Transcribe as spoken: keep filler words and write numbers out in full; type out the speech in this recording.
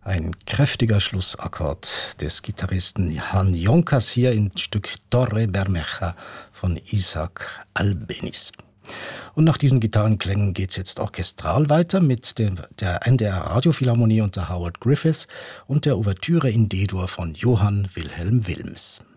Ein kräftiger Schlussakkord des Gitarristen Jan Jonkers hier im Stück Torre Bermeja von Isaac Albéniz. Und nach diesen Gitarrenklängen geht's jetzt orchestral weiter mit dem, der N D R Radiophilharmonie unter Howard Griffiths und der Ouvertüre in D-Dur von Johann Wilhelm Wilms.